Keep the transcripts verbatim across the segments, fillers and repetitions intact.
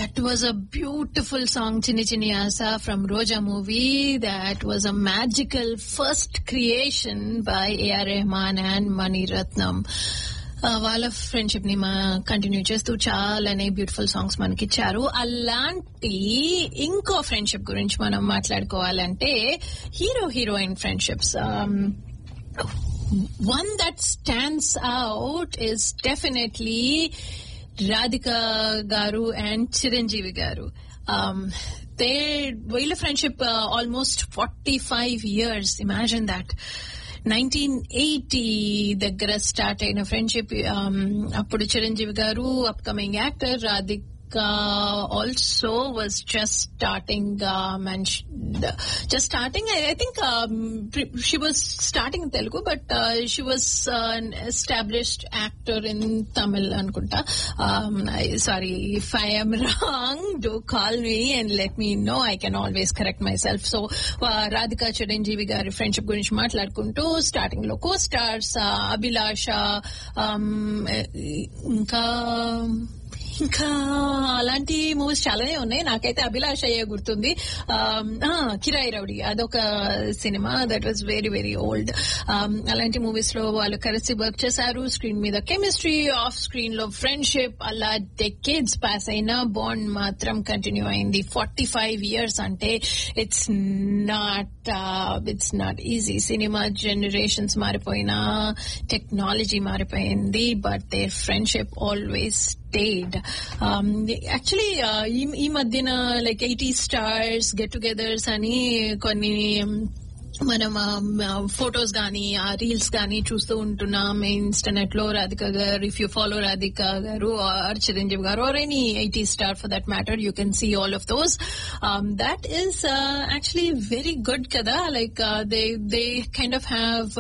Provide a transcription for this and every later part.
That was a beautiful song, Chinni Chinni Asa from Roja movie. That was a magical first creation by A R Rahman and Mani Ratnam. వాళ్ళ friendship ని మా continue చేస్తూ చాలానే beautiful songs మనకి ఇచ్చారు. అలాంటి ఇంకో friendship గురించి మనం మాట్లాడుకోవాలంటే hero heroine friendships. One that stands out is definitely Radhika గారు అండ్ చిరంజీవి గారు. దే వీళ్ళ friendship almost forty five years. Imagine that. Nineteen eighty దగ్గర స్టార్ట్ అయిన ఫ్రెండ్షిప్. అప్పుడు చిరంజీవి గారు upcoming actor, Radhika also was just starting um, and sh- just starting I, I think um, she was starting in Telugu, but uh, she was uh, an established actor in Tamil anukunta. um, I, sorry if I am wrong, do call me and let me know. I can always correct myself. So uh, Radhika Chiranjeevi gaari friendship gurinchi maatladukunటూ starting lo co-stars uh, Abhilasha, um, ఇంకా ఇంకా అలాంటి movies చాలానే ఉన్నాయి. నాకైతే అభిలాష అయ్యే గుర్తుంది. కిరాయి rowdy అదొక cinema, that was very very old. అలాంటి మూవీస్ లో వాళ్ళు కలిసి వర్క్ చేశారు. స్క్రీన్ మీద కెమిస్ట్రీ, ఆఫ్ స్క్రీన్ లో ఫ్రెండ్షిప్, అలా డెకేడ్స్ పాస్ అయినా బాండ్ మాత్రం కంటిన్యూ అయింది. ఫార్టీ ఫైవ్ ఇయర్స్ అంటే it's not it's not easy. Cinema generations మారిపోయినా, technology మారిపోయింది, but there friendship always stayed. Um, actually, uh, ఈ మధ్యన like eighty stars get togethers అని కొన్ని మనం ఫొటోస్ గానీ ఆ రీల్స్ గానీ చూస్తూ ఉంటున్నాం ఇంటర్నెట్ లో. రాధిక గారు, ఇఫ్ యూ ఫాలో రాధిక గారు ఆర్ చిరంజీవి గారు or any eighty star for that matter, you can see all of those. That is actually very good కదా. Like they they kind of have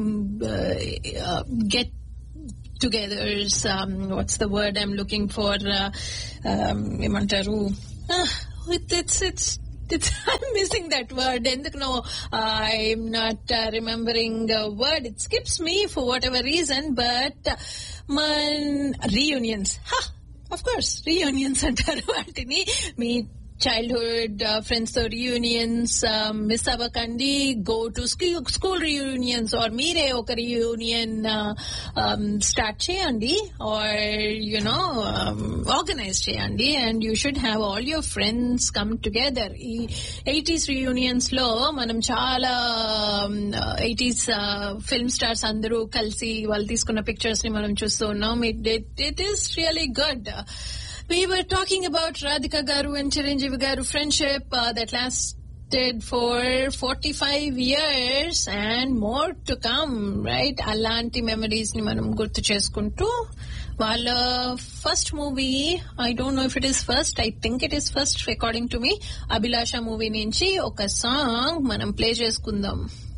get togethers. Um, what's the word I'm looking for? Uh, um, emantaru. Uh, it, it's it's it's. I'm missing that word. Endukno I'm not uh, remembering a word. It skips me for whatever reason. But uh, man, reunions. Ha! Of course, reunions antaru antini me childhood uh, friends తో reunions miss అవ్వకండి. Go to school reunions are మీరే ఒక reunion start చేయండి are you know organise చేయండి and you should have all your friends come together. ఈ eighties reunions లో మనం చాలా ఎయిటీస్ ఫిల్మ్ స్టార్స్ అందరూ కలిసి వాళ్ళు తీసుకున్న పిక్చర్స్ ని మనం చూస్తూ ఉన్నాం. It it is really good. We were talking about Radhika Garu and Chiranjeevi Garu friendship uh, that lasted for forty-five years and more to come, right? Allanti memories ni manam gurtu cheskuntu వాళ్ళ first movie, I don't know if it is first, I think it is first according to me, Abhilasha movie నుంచి ఒక song మనం play చేసుకుందాం.